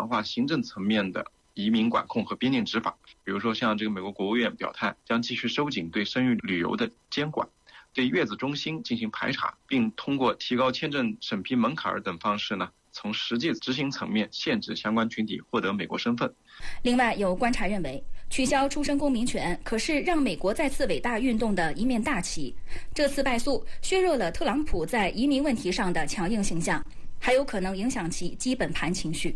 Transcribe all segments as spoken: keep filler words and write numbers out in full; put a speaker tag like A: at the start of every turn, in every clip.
A: 强化行政层面的移民管控和边境执法，比如说像这个美国国务院表态，将继续收紧对生育旅游的监管，对月子中心进行排查，并通过提高签证审批门槛等方式呢，从实际执行层面限制相关群体获得美国身份。
B: 另外，有观察认为，取消出生公民权可是让美国再次伟大运动的一面大旗。这次败诉削弱了特朗普在移民问题上的强硬形象，还有可能影响其基本盘情绪。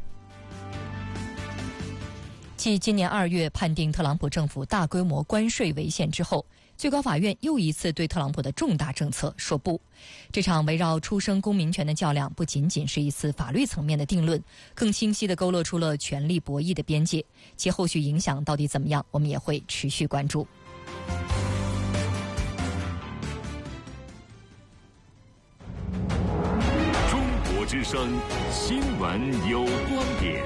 C: 继今年二月判定特朗普政府大规模关税违宪之后，最高法院又一次对特朗普的重大政策说不。这场围绕出生公民权的较量不仅仅是一次法律层面的定论，更清晰地勾勒出了权力博弈的边界，其后续影响到底怎么样，我们也会持续关注。
D: 中国之声新闻有观点。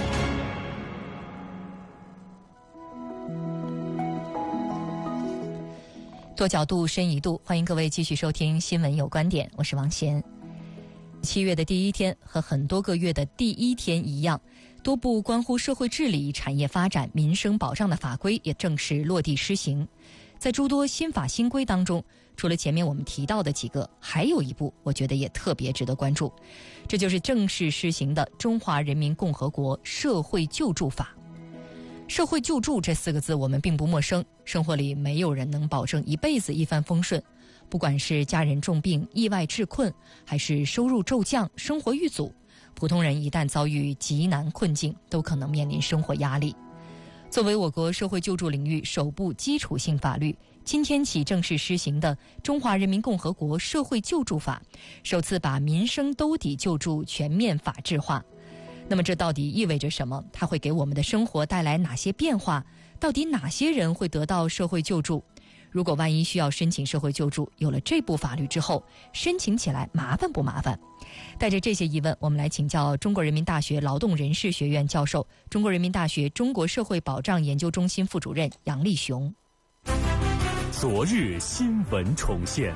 C: 多角度深一度，欢迎各位继续收听新闻有观点，我是王贤。七月的第一天和很多个月的第一天一样，多部关乎社会治理、产业发展、民生保障的法规也正式落地施行。在诸多新法新规当中，除了前面我们提到的几个，还有一部我觉得也特别值得关注，这就是正式施行的《中华人民共和国社会救助法》。社会救助这四个字我们并不陌生，生活里没有人能保证一辈子一帆风顺，不管是家人重病、意外致困，还是收入骤降、生活遇阻，普通人一旦遭遇极难困境，都可能面临生活压力。作为我国社会救助领域首部基础性法律，今天起正式施行的《中华人民共和国社会救助法》，首次把民生兜底救助全面法制化。那么这到底意味着什么？它会给我们的生活带来哪些变化？到底哪些人会得到社会救助？如果万一需要申请社会救助，有了这部法律之后，申请起来麻烦不麻烦？带着这些疑问，我们来请教中国人民大学劳动人事学院教授、中国人民大学中国社会保障研究中心副主任杨立雄。
D: 昨日新闻重现。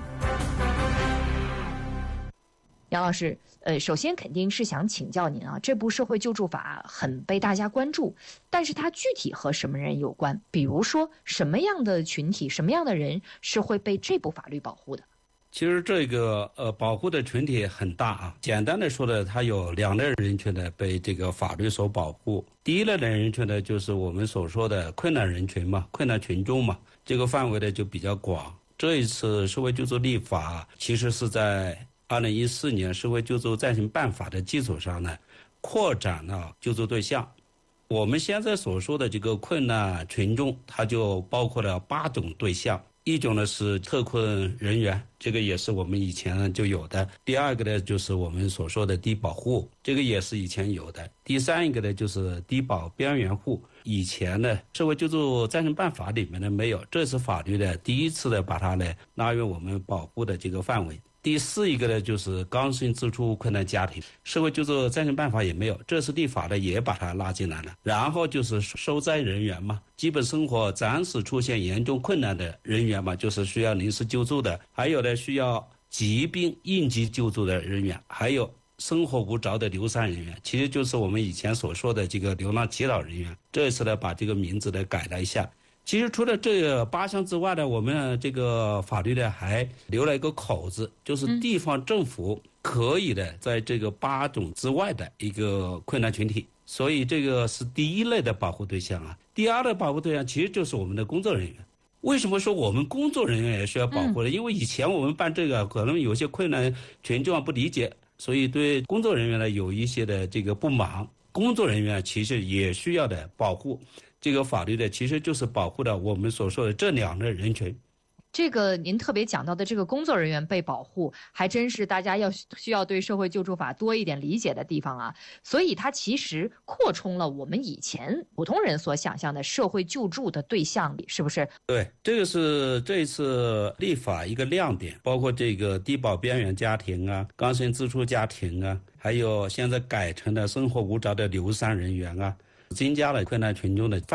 E: 杨老师，呃，首先肯定是想请教您啊，这部社会救助法很被大家关注，但是它具体和什么人有关？比如说，什么样的群体、什么样的人是会被这部法律保护的？
F: 其实这个呃保护的群体很大啊。简单的说呢，它有两类人群呢被这个法律所保护。第一类的人群呢，就是我们所说的困难人群嘛，困难群众嘛，这个范围呢就比较广。这一次社会救助立法其实是在二零一四年社会救助暂行办法的基础上呢，扩展了救助对象。我们现在所说的这个困难群众，它就包括了八种对象。一种呢是特困人员，这个也是我们以前就有的。第二个呢就是我们所说的低保户，这个也是以前有的。第三一个呢就是低保边缘户，以前呢社会救助暂行办法里面呢没有，这次法律呢第一次的把它呢纳入我们保护的这个范围。第四一个呢，就是刚性支出困难家庭，社会救助暂行办法也没有，这次立法呢也把它拉进来了。然后就是受灾人员嘛，基本生活暂时出现严重困难的人员嘛，就是需要临时救助的，还有呢需要疾病应急救助的人员，还有生活无着的流散人员，其实就是我们以前所说的这个流浪乞讨人员。这次呢把这个名字呢改了一下。其实除了这八项之外呢，我们这个法律呢还留了一个口子，就是地方政府可以的在这个八种之外的一个困难群体，所以这个是第一类的保护对象啊。第二类保护对象其实就是我们的工作人员。为什么说我们工作人员也需要保护呢？因为以前我们办这个可能有些困难群众不理解，所以对工作人员呢有一些的这个不满。工作人员其实也需要的保护。这个法律呢，其实就是保护了我们所说的这两类人群。
E: 这个您特别讲到的这个工作人员被保护，还真是大家要需要对社会救助法多一点理解的地方啊。所以它其实扩充了我们以前普通人所想象的社会救助的对象里，是不是？
F: 对，这个是这一次立法一个亮点，包括这个低保边缘家庭啊、刚性支出家庭啊，还有现在改成了生活无着的流散人员啊，增加了困难群众的范围。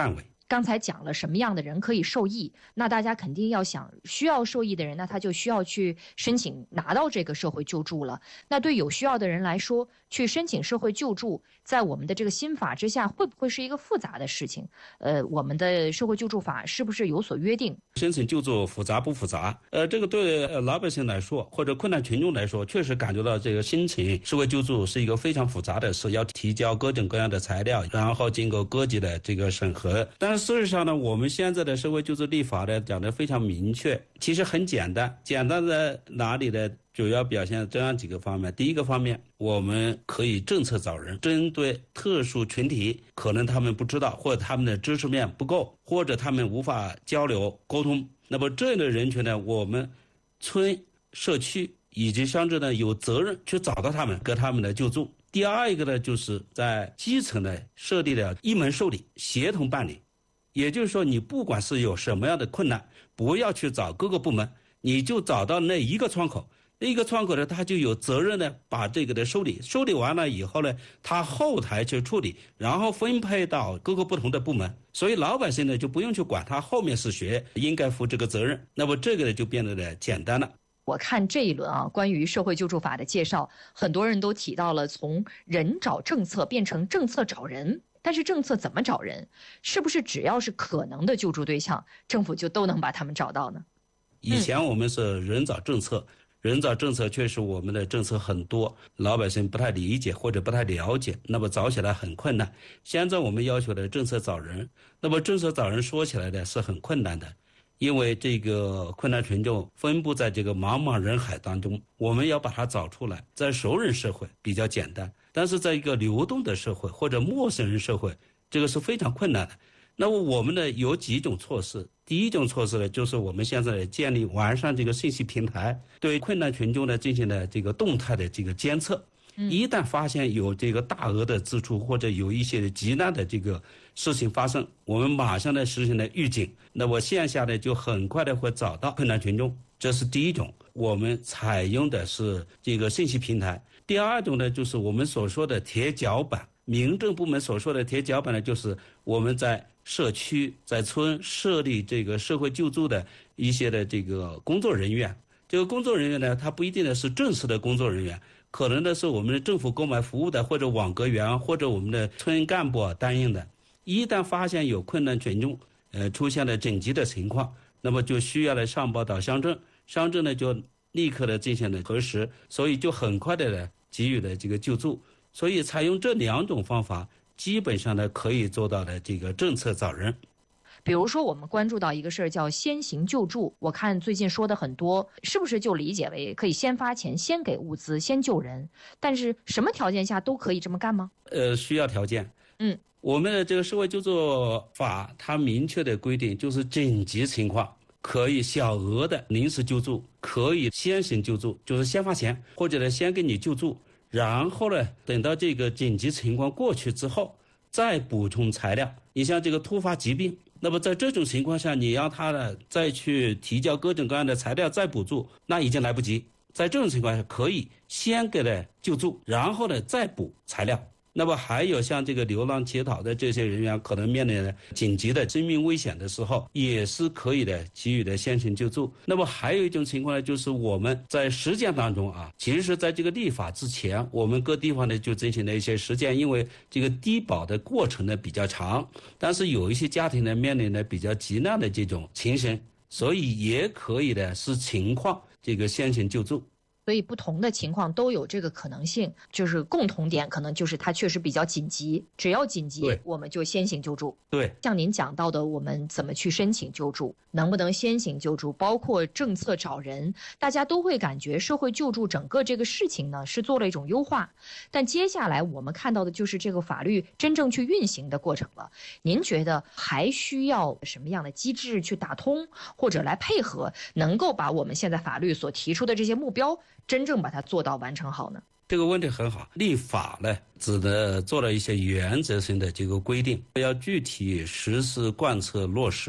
E: 刚才讲了什么样的人可以受益，那大家肯定要想，需要受益的人，那他就需要去申请拿到这个社会救助了。那对有需要的人来说，去申请社会救助，在我们的这个新法之下，会不会是一个复杂的事情？呃，我们的社会救助法是不是有所约定？
F: 申请救助复杂不复杂？呃，这个对老百姓来说，或者困难群众来说，确实感觉到这个申请社会救助是一个非常复杂的事，要提交各种各样的材料，然后经过各级的这个审核。但是事实上呢，我们现在的社会救助立法呢讲得非常明确，其实很简单，简单在哪里呢？主要表现这样几个方面。第一个方面，我们可以政策找人，针对特殊群体，可能他们不知道，或者他们的知识面不够，或者他们无法交流沟通，那么这样的人群呢，我们村、社区以及乡镇呢有责任去找到他们，给他们的救助。第二一个呢，就是在基层呢设立了一门受理，协同办理。也就是说，你不管是有什么样的困难，不要去找各个部门，你就找到那一个窗口。那一个窗口呢，他就有责任呢，把这个的受理，受理完了以后呢，他后台去处理，然后分配到各个不同的部门。所以老百姓呢就不用去管他后面是谁应该负这个责任，那么这个呢就变得呢简单了。
E: 我看这一轮啊，关于社会救助法的介绍，很多人都提到了从人找政策变成政策找人。但是政策怎么找人？是不是只要是可能的救助对象，政府就都能把他们找到呢？
F: 以前我们是人找政策。嗯人找政策确实我们的政策很多，老百姓不太理解或者不太了解，那么找起来很困难。现在我们要求的政策找人，那么政策找人说起来呢是很困难的，因为这个困难群众分布在这个茫茫人海当中，我们要把它找出来。在熟人社会比较简单，但是在一个流动的社会或者陌生人社会，这个是非常困难的。那么我们呢有几种措施。第一种措施呢，就是我们现在建立完善这个信息平台，对困难群众呢进行了这个动态的这个监测。一旦发现有这个大额的支出或者有一些急难的这个事情发生，我们马上呢实行了预警，那么线下呢就很快的会找到困难群众。这是第一种，我们采用的是这个信息平台。第二种呢，就是我们所说的铁脚板。民政部门所说的铁脚板呢，就是我们在社区在村设立这个社会救助的一些的这个工作人员。这个工作人员呢，他不一定呢是正式的工作人员，可能呢是我们的政府购买服务的，或者网格员，或者我们的村干部担任的。一旦发现有困难群众呃出现了紧急的情况，那么就需要来上报到乡镇，乡镇呢就立刻的进行了核实，所以就很快的呢给予了这个救助。所以采用这两种方法，基本上呢可以做到的这个政策找人。
E: 比如说我们关注到一个事儿叫先行救助，我看最近说的很多，是不是就理解为可以先发钱，先给物资，先救人？但是什么条件下都可以这么干吗？
F: 呃，需要条件。
E: 嗯，
F: 我们的这个社会救助法它明确的规定，就是紧急情况可以小额的临时救助，可以先行救助，就是先发钱，或者呢先给你救助。然后呢，等到这个紧急情况过去之后，再补充材料。你像这个突发疾病，那么在这种情况下，你让他呢再去提交各种各样的材料再补助，那已经来不及。在这种情况下，可以先给了救助，然后呢再补材料。那么还有像这个流浪乞讨的这些人员，可能面临紧急的生命危险的时候，也是可以的给予的先行救助。那么还有一种情况呢，就是我们在实践当中啊，其实在这个立法之前，我们各地方呢就进行了一些实践，因为这个低保的过程呢比较长，但是有一些家庭呢面临的比较急难的这种情形，所以也可以的是情况这个先行救助。
E: 所以不同的情况都有这个可能性，就是共同点可能就是它确实比较紧急，只要紧急我们就先行救助。
F: 对，
E: 像您讲到的我们怎么去申请救助，能不能先行救助，包括政策找人，大家都会感觉社会救助整个这个事情呢是做了一种优化。但接下来我们看到的就是这个法律真正去运行的过程了。您觉得还需要什么样的机制去打通，或者来配合，能够把我们现在法律所提出的这些目标真正把它做到完成好呢？
F: 这个问题很好。立法呢只能做了一些原则性的这个规定，要具体实施贯彻落实，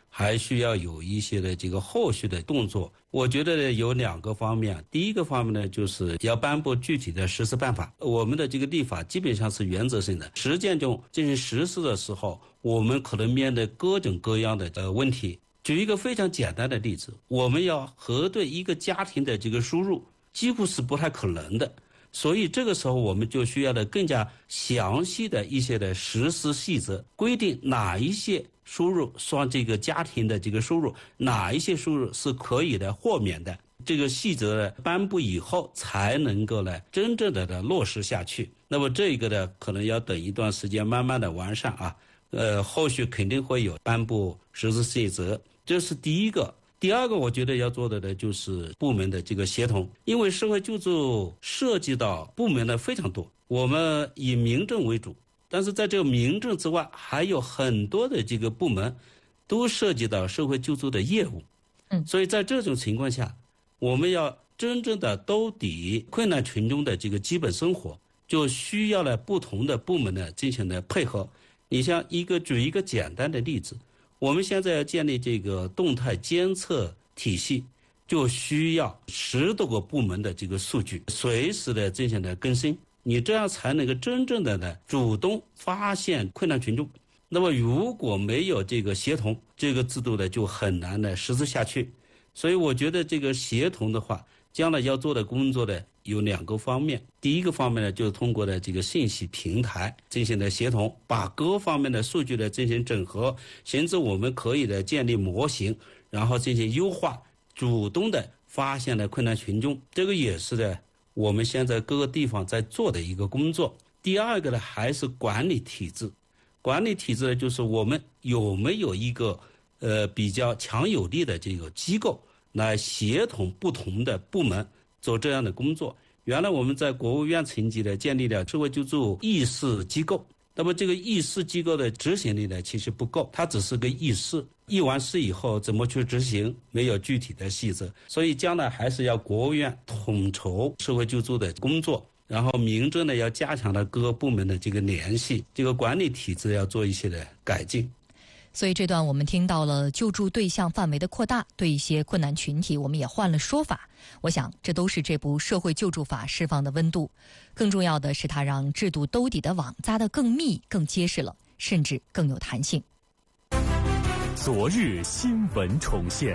F: 还需要有一些的这个后续的动作。我觉得呢有两个方面，第一个方面呢就是要颁布具体的实施办法。我们的这个立法基本上是原则性的，实践中进行实施的时候，我们可能面对各种各样的呃问题。举一个非常简单的例子，我们要核对一个家庭的这个收入，几乎是不太可能的。所以这个时候我们就需要的更加详细的一些的实施细则，规定哪一些收入算这个家庭的这个收入，哪一些收入是可以的豁免的。这个细则呢颁布以后才能够呢真正的的落实下去。那么这个呢可能要等一段时间慢慢的完善啊，呃后续肯定会有颁布实施细则，这是第一个。第二个我觉得要做的呢就是部门的这个协同，因为社会救助涉及到部门呢非常多，我们以民政为主，但是在这个民政之外还有很多的这个部门都涉及到社会救助的业务。嗯，所以在这种情况下，我们要真正的兜底困难群众的这个基本生活，就需要了不同的部门呢进行的配合。你像一个举一个简单的例子，我们现在要建立这个动态监测体系，就需要十多个部门的这个数据随时的进行的更新，你这样才能够真正的呢主动发现困难群众。那么如果没有这个协同，这个制度呢就很难的实施下去。所以我觉得这个协同的话，将来要做的工作呢有两个方面。第一个方面呢，就是通过的这个信息平台进行的协同，把各方面的数据呢进行整合，甚至我们可以的建立模型，然后进行优化，主动的发现了困难群众。这个也是呢我们现在各个地方在做的一个工作。第二个呢，还是管理体制。管理体制呢，就是我们有没有一个呃比较强有力的这个机构来协同不同的部门做这样的工作。原来我们在国务院层级呢建立了社会救助议事机构，那么这个议事机构的执行力呢其实不够，它只是个议事，议完事以后怎么去执行没有具体的细则。所以将来还是要国务院统筹社会救助的工作，然后民政呢要加强了各个部门的这个联系，这个管理体制要做一些的改进。
C: 所以这段我们听到了救助对象范围的扩大，对一些困难群体我们也换了说法。我想这都是这部社会救助法释放的温度，更重要的是它让制度兜底的网扎得更密更结实了，甚至更有弹性。
D: 昨日新闻重现。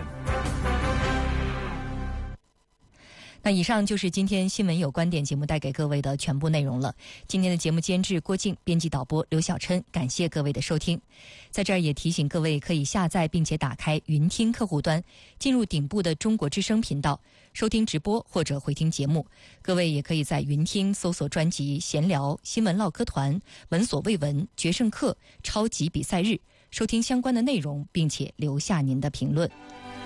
C: 那以上就是今天新闻有观点节目带给各位的全部内容了。今天的节目监制郭静，编辑导播刘小琛，感谢各位的收听。在这儿也提醒各位可以下载并且打开云听客户端，进入顶部的中国之声频道收听直播或者回听节目。各位也可以在云听搜索专辑闲聊、新闻唠嗑团、闻所未闻、决胜课、超级比赛日收听相关的内容，并且留下您的评论。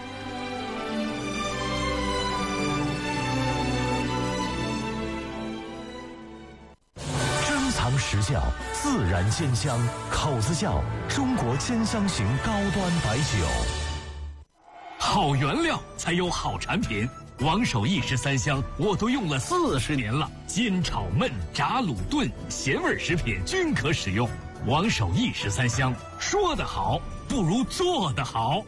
G: 实窖自然鲜香，口子窖中国兼香型高端白酒。
H: 好原料才有好产品，王守义十三香我都用了四十年了，煎炒焖炸卤炖咸味食品均可使用。王守义十三香，说得好不如做得好。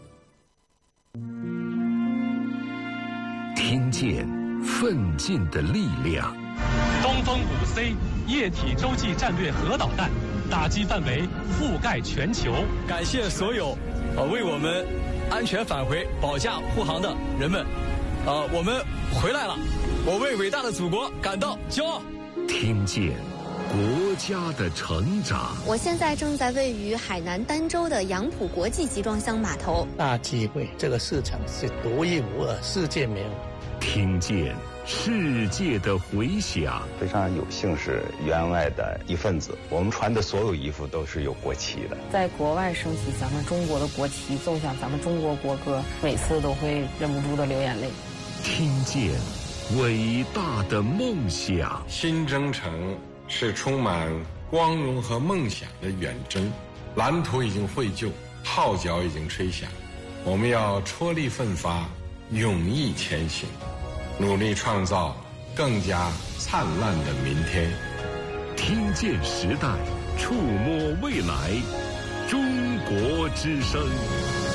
I: 听见奋进的力量。
J: 东风五 C 液体洲际战略核导弹，打击范围覆盖全球。
K: 感谢所有呃为我们安全返回保驾护航的人们，呃，我们回来了，我为伟大的祖国感到骄傲。
I: 听见国家的成长。
L: 我现在正在位于海南儋州的杨浦国际集装箱码头。
M: 大机会，这个市场是独一无二，世界没有。
I: 听见世界的回响。
N: 非常有幸是员外的一份子，我们穿的所有衣服都是有国旗的。
O: 在国外升起咱们中国的国旗，奏响咱们中国国歌，每次都会忍不住的流眼泪。
I: 听见伟大的梦想。
P: 新征程是充满光荣和梦想的远征，蓝图已经绘就，号角已经吹响，我们要踔厉奋发，勇毅前行，努力创造更加灿烂的明天。
I: 听见时代，触摸未来，中国之声。